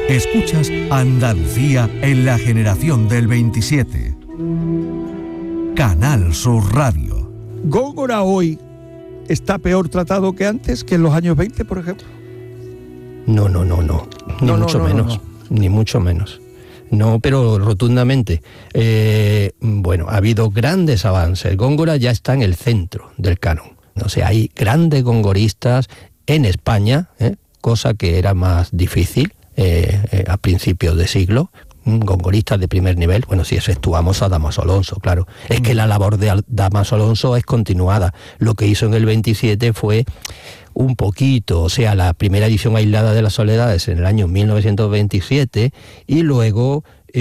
Escuchas Andalucía en la generación del 27. Canal Sur Radio. ¿Góngora hoy está peor tratado que antes, que en los años 20, por ejemplo? No. Ni mucho menos. Ni mucho menos. No, pero rotundamente. Bueno, ha habido grandes avances. Góngora ya está en el centro del canon. O sea, hay grandes gongoristas en España, cosa que era más difícil a principios de siglo. Gongoristas de primer nivel, bueno, si exceptuamos a Dámaso Alonso, claro. Es que la labor de Dámaso Alonso es continuada. Lo que hizo en el 27 fue un poquito, o sea, la primera edición aislada de las Soledades en el año 1927, y luego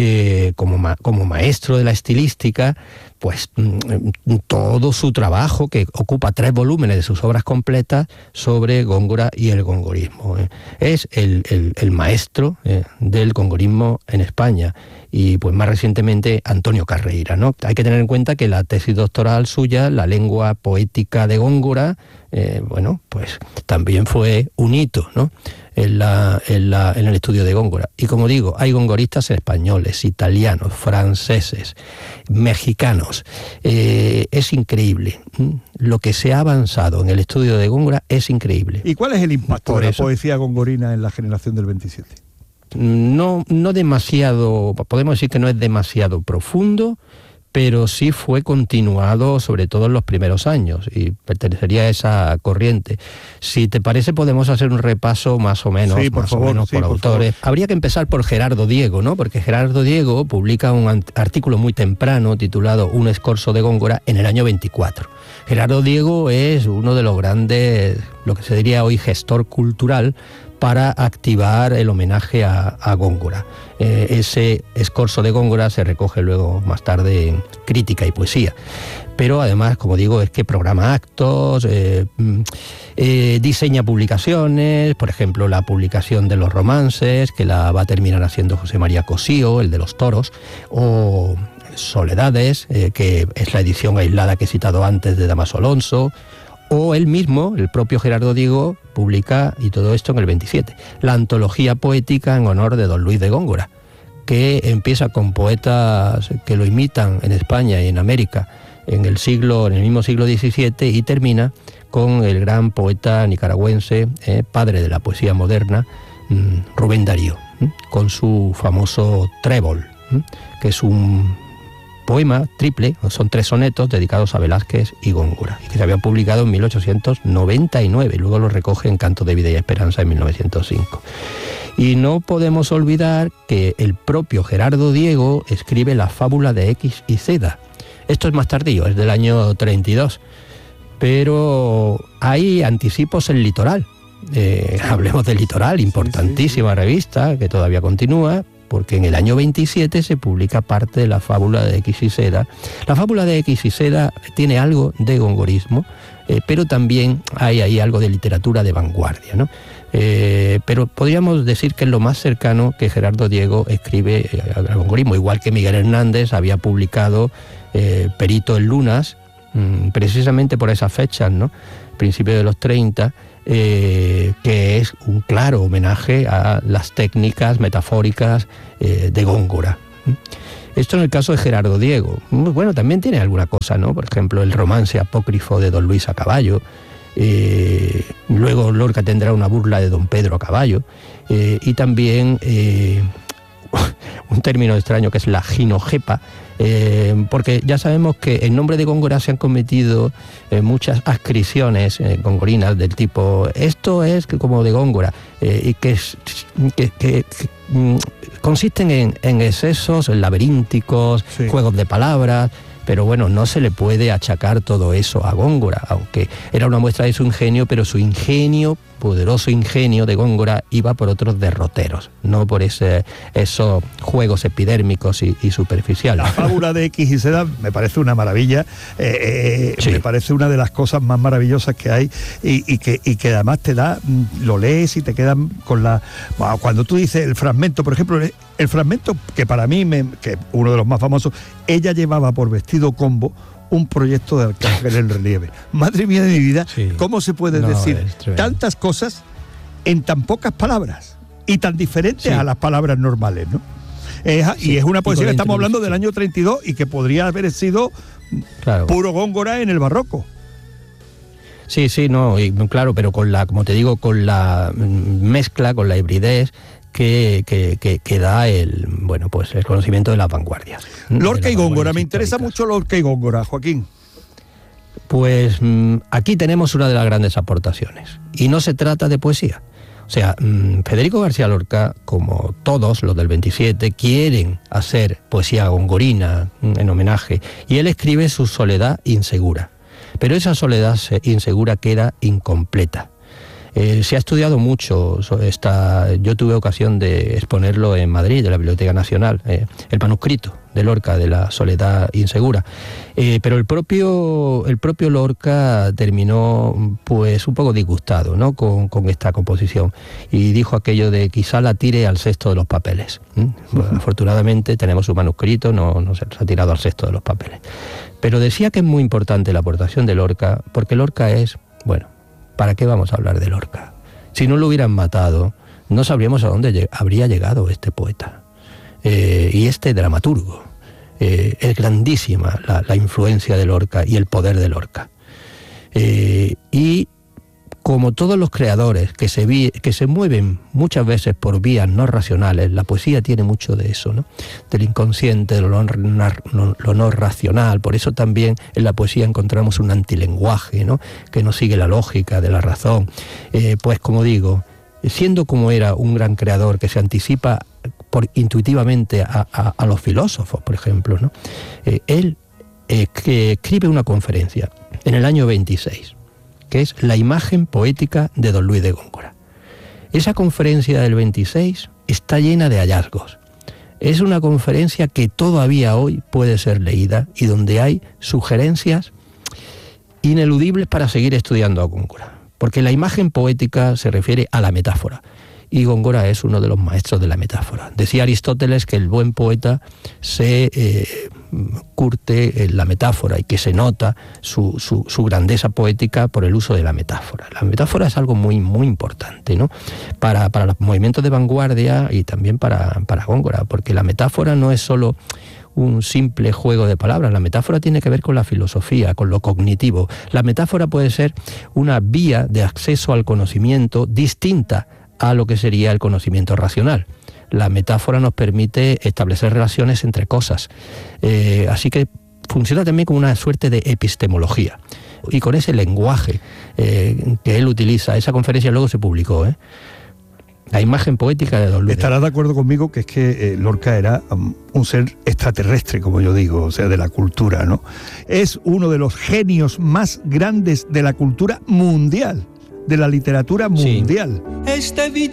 como maestro de la estilística, pues todo su trabajo, que ocupa 3 volúmenes de sus obras completas sobre Góngora y el gongorismo. Es el maestro del gongorismo en España. Y pues más recientemente Antonio Carreira, ¿no? Hay que tener en cuenta que la tesis doctoral suya, La lengua poética de Góngora, bueno, pues también fue un hito, ¿no?, en el estudio de Góngora. Y como digo, hay gongoristas españoles, italianos, franceses, mexicanos. Es increíble. Lo que se ha avanzado en el estudio de Góngora es increíble. ¿Y cuál es el impacto de la poesía gongorina en la generación del 27? No demasiado, podemos decir que no es demasiado profundo, pero sí fue continuado, sobre todo en los primeros años, y pertenecería a esa corriente. Si te parece, podemos hacer un repaso más o menos, por autores. Habría que empezar por Gerardo Diego, ¿no? Porque Gerardo Diego publica un artículo muy temprano titulado Un escorzo de Góngora en el año 24. Gerardo Diego es uno de los grandes, lo que se diría hoy, gestor cultural para activar el homenaje a Góngora. Ese escorzo de Góngora se recoge luego más tarde en Crítica y Poesía. Pero además, como digo, es que programa actos, diseña publicaciones, por ejemplo, la publicación de los romances, que la va a terminar haciendo José María Cosío, el de los toros, o Soledades, que es la edición aislada que he citado antes de Dámaso Alonso, o él mismo, el propio Gerardo Diego, publica, y todo esto en el 27, la antología poética en honor de don Luis de Góngora, que empieza con poetas que lo imitan en España y en América en el mismo siglo XVII, y termina con el gran poeta nicaragüense, padre de la poesía moderna, Rubén Darío, con su famoso Trébol, que es un poema triple, son 3 sonetos dedicados a Velázquez y Góngora, y que se habían publicado en 1899, y luego lo recoge en Canto de Vida y Esperanza en 1905. Y no podemos olvidar que el propio Gerardo Diego escribe la fábula de X y Z. Esto es más tardío, es del año 32, pero hay anticipos en Litoral. Hablemos del Litoral, importantísima revista que todavía continúa, porque en el año 27 se publica parte de la fábula de X y Z. La fábula de X y Z tiene algo de gongorismo, pero también hay ahí algo de literatura de vanguardia, ¿no? Pero podríamos decir que es lo más cercano que Gerardo Diego escribe al gongorismo, igual que Miguel Hernández había publicado Perito en Lunas, precisamente por esas fechas, ¿no?, principios de los 30, que es un claro homenaje a las técnicas metafóricas de Góngora. Esto en el caso de Gerardo Diego. Bueno, también tiene alguna cosa, ¿no? Por ejemplo, el romance apócrifo de don Luis a caballo. Luego Lorca tendrá una burla de don Pedro a caballo. Y también un término extraño que es la ginojepa, porque ya sabemos que en nombre de Góngora se han cometido muchas adscripciones gongorinas del tipo esto es como de Góngora, y que consisten en excesos laberínticos, juegos de palabras. Pero bueno, no se le puede achacar todo eso a Góngora, aunque era una muestra de su ingenio, pero su ingenio, poderoso ingenio de Góngora, iba por otros derroteros, no por esos juegos epidérmicos y superficiales. La fábula de X y Z me parece una maravilla, me parece una de las cosas más maravillosas que hay, y que además te da, lo lees y te quedan con la... Bueno, cuando tú dices el fragmento, por ejemplo, el fragmento que para mí, que uno de los más famosos, ella llevaba por vestido combo un proyecto de Arcángel en relieve. Madre mía de mi vida, ¿cómo se puede decir tantas cosas en tan pocas palabras? y tan diferentes Sí. a las palabras normales, ¿no? Sí, y es una poesía y que con la estamos hablando introducción. del año 32 y que podría haber sido Claro. puro Góngora en el barroco. Sí, no, y claro, pero con la, como te digo, con la mezcla, con la hibridez que da el, bueno, pues el conocimiento de las vanguardias. Lorca y Góngora, me históricas. interesa mucho Lorca y Góngora, Joaquín. Pues aquí tenemos una de las grandes aportaciones. Y no se trata de poesía. O sea, Federico García Lorca, como todos los del 27, quieren hacer poesía gongorina en homenaje. Y él escribe su Soledad insegura. Pero esa soledad insegura queda incompleta. Se ha estudiado mucho, yo tuve ocasión de exponerlo en Madrid, en la Biblioteca Nacional, el manuscrito de Lorca, de la Soledad insegura. Pero el propio Lorca terminó pues un poco disgustado, ¿no?, con esta composición, y dijo aquello de quizá la tire al cesto de los papeles. Bueno, afortunadamente tenemos un manuscrito, no se ha tirado al cesto de los papeles. Pero decía que es muy importante la aportación de Lorca, porque Lorca es, bueno, ¿para qué vamos a hablar de Lorca? Si no lo hubieran matado, no sabríamos a dónde habría llegado este poeta y este dramaturgo. Es grandísima la influencia de Lorca y el poder de Lorca. Y como todos los creadores que se mueven muchas veces por vías no racionales, la poesía tiene mucho de eso, ¿no?, del inconsciente, de lo no racional. Por eso también en la poesía encontramos un antilenguaje, ¿no?, que no sigue la lógica de la razón. Pues como digo, siendo como era un gran creador que se anticipa intuitivamente a los filósofos, por ejemplo, ¿no?, él que escribe una conferencia en el año 26, que es La imagen poética de don Luis de Góngora. Esa conferencia del 26 está llena de hallazgos. Es una conferencia que todavía hoy puede ser leída y donde hay sugerencias ineludibles para seguir estudiando a Góngora. Porque la imagen poética se refiere a la metáfora. Y Góngora es uno de los maestros de la metáfora. Decía Aristóteles que el buen poeta se curte en la metáfora y que se nota su grandeza poética por el uso de la metáfora. La metáfora es algo muy, muy importante, ¿no?, para los movimientos de vanguardia y también para Góngora, porque la metáfora no es solo un simple juego de palabras. La metáfora tiene que ver con la filosofía, con lo cognitivo. La metáfora puede ser una vía de acceso al conocimiento distinta a lo que sería el conocimiento racional. La metáfora nos permite establecer relaciones entre cosas. Así que funciona también como una suerte de epistemología. Y con ese lenguaje que él utiliza, esa conferencia luego se publicó, La imagen poética de don Luis. Estarás de acuerdo conmigo que es que Lorca era un ser extraterrestre, como yo digo, o sea, de la cultura, ¿no? Es uno de los genios más grandes de la cultura mundial, de la literatura mundial. Sí.